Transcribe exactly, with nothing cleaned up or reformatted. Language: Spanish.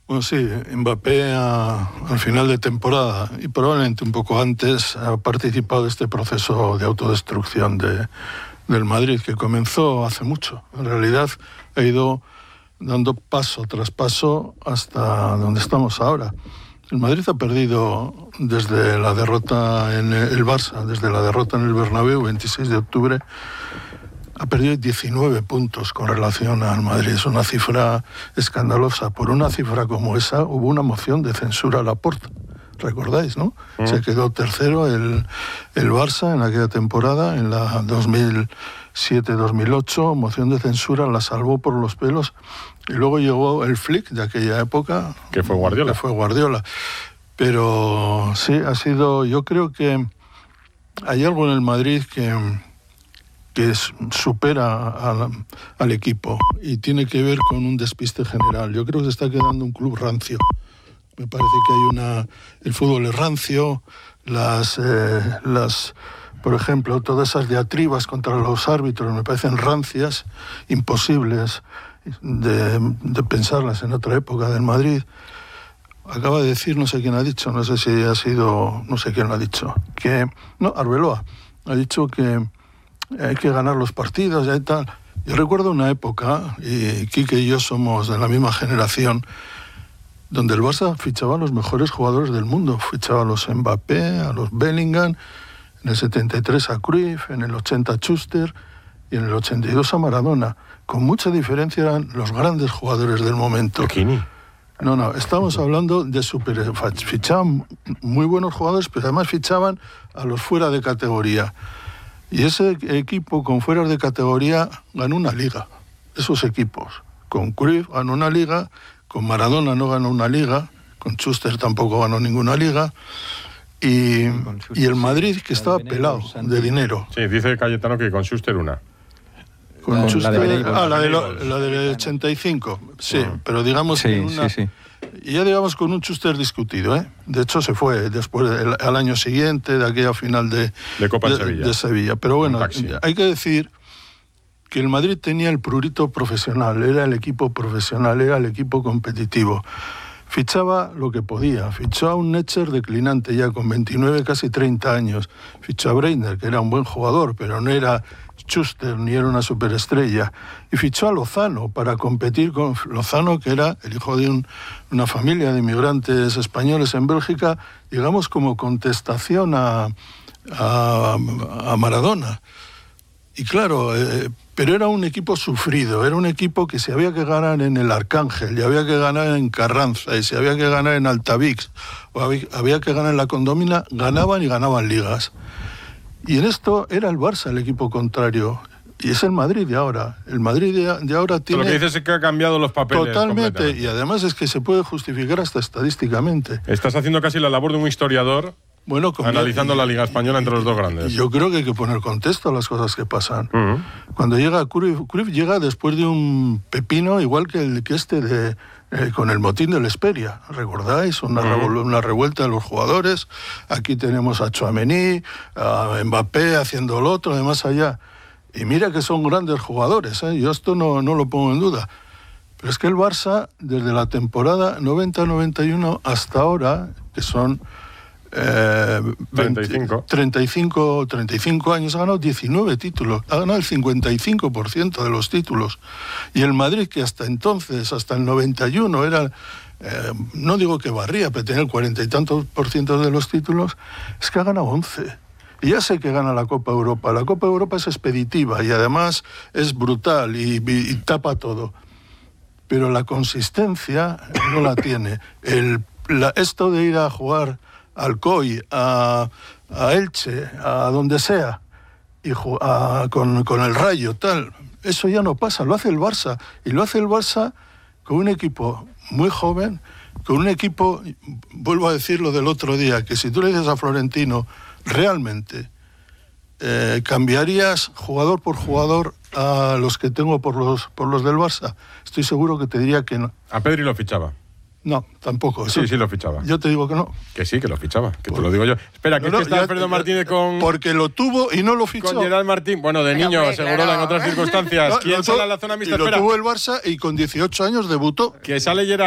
Bueno, sí, Mbappé a, al final de temporada y probablemente un poco antes ha participado de este proceso de autodestrucción de, del Madrid que comenzó hace mucho. En realidad ha ido dando paso tras paso hasta donde estamos ahora. El Madrid ha perdido desde la derrota en el Barça, desde la derrota en el Bernabéu, veintiséis de octubre, ha perdido diecinueve puntos con relación al Madrid. Es una cifra escandalosa. Por una cifra como esa hubo una moción de censura a Laporta. ¿Recordáis, no? Mm. Se quedó tercero el, el Barça en aquella temporada, en la dos mil siete dos mil ocho, moción de censura, la salvó por los pelos. Y luego llegó el Flick de aquella época. Que fue Guardiola. Que fue Guardiola. Pero sí, ha sido... Yo creo que hay algo en el Madrid que... que supera al, al equipo y tiene que ver con un despiste general. Yo creo que se está quedando un club rancio. Me parece que hay una... El fútbol es rancio, las, eh, las, por ejemplo, todas esas diatribas contra los árbitros me parecen rancias, imposibles de, de pensarlas en otra época del Madrid. Acaba de decir, no sé quién ha dicho, no sé si ha sido, no sé quién lo ha dicho, que... No, Arbeloa ha dicho que hay que ganar los partidos y tal. Yo recuerdo una época, y Quique y yo somos de la misma generación, donde el Barça fichaba a los mejores jugadores del mundo. Fichaba a los Mbappé, a los Bellingham, en el setenta y tres a Cruyff, en el ochenta a Schuster y en el ochenta y dos a Maradona. Con mucha diferencia eran los grandes jugadores del momento. Bikini. No, no, estamos hablando de super... Fichaban muy buenos jugadores, pero además fichaban a los fuera de categoría. Y ese equipo con fueras de categoría ganó una liga. Esos equipos. Con Cruyff ganó una liga, con Maradona no ganó una liga, con Schuster tampoco ganó ninguna liga. Y, y el Madrid, que estaba pelado de dinero. Sí, dice Cayetano que con Schuster una. Con la, Schuster, la de ah, la de lo, la del ochenta y cinco. Sí, uh-huh. Pero digamos sí, que una... Sí, sí. Y ya digamos con un Schuster discutido, ¿eh? De hecho se fue después el, al año siguiente de aquella final de, de Copa de, en Sevilla. de Sevilla. Pero bueno, hay que decir que el Madrid tenía el prurito profesional, era el equipo profesional, era el equipo competitivo. Fichaba lo que podía, fichó a un Netzer declinante ya con veintinueve, casi treinta años. Fichó a Breitner, que era un buen jugador, pero no era Schuster ni era una superestrella. Y fichó a Lozano para competir con Lozano, que era el hijo de un, una familia de inmigrantes españoles en Bélgica, digamos como contestación a, a, a Maradona. Y claro, eh, pero era un equipo sufrido, era un equipo que si había que ganar en el Arcángel, y había que ganar en Carranza, y si había que ganar en Altavix, o había, había que ganar en la Condomina, ganaban y ganaban ligas. Y en esto era el Barça el equipo contrario, y es el Madrid de ahora. El Madrid de, de ahora tiene... Lo que dices es que ha cambiado los papeles. Totalmente, y además es que se puede justificar hasta estadísticamente. Estás haciendo casi la labor de un historiador... Bueno, analizando y, la Liga Española entre los dos grandes. Yo creo que hay que poner contexto a las cosas que pasan. Uh-huh. Cuando llega Cruyff, Cruyff llega después de un pepino igual que el que este de eh, con el motín del Hesperia, ¿recordáis? Una, uh-huh. revol- una revuelta de los jugadores. Aquí tenemos a Tchouaméni, a Mbappé haciendo lo otro, de más allá. Y mira que son grandes jugadores, ¿eh? Yo esto no, no lo pongo en duda. Pero es que el Barça, desde la temporada noventa noventa y uno hasta ahora, que son... Eh, treinta y cinco. treinta y cinco, treinta y cinco años, ha ganado diecinueve títulos, ha ganado el cincuenta y cinco por ciento de los títulos. Y el Madrid, que hasta entonces, hasta el noventa y uno, era, eh, no digo que barría, pero tenía el cuarenta y tantos por ciento de los títulos, es que ha ganado once. Y ya sé que gana la Copa Europa. La Copa Europa es expeditiva y además es brutal y, y, y tapa todo. Pero la consistencia no la tiene. El, la, esto de ir a jugar al C O I, a, a Elche, a donde sea, y a, con, con el Rayo, tal, eso ya no pasa, lo hace el Barça, y lo hace el Barça con un equipo muy joven, con un equipo, vuelvo a decir lo del otro día, que si tú le dices a Florentino, realmente, eh, ¿cambiarías jugador por jugador a los que tengo por los, por los del Barça? Estoy seguro que te diría que no. A Pedri lo fichaba. No, tampoco. Eso, sí, sí lo fichaba. Yo te digo que no. Que sí, que lo fichaba, que te lo digo yo. Espera, que no, es que está ya, Alfredo Martínez con... Porque lo tuvo y no lo fichó. Con Gerard Martín. Bueno, de niño, hombre, seguro, claro. En otras circunstancias. No, ¿quién sale a la zona mixta? Y lo Espera. tuvo el Barça y con dieciocho años debutó. Que sale Gerard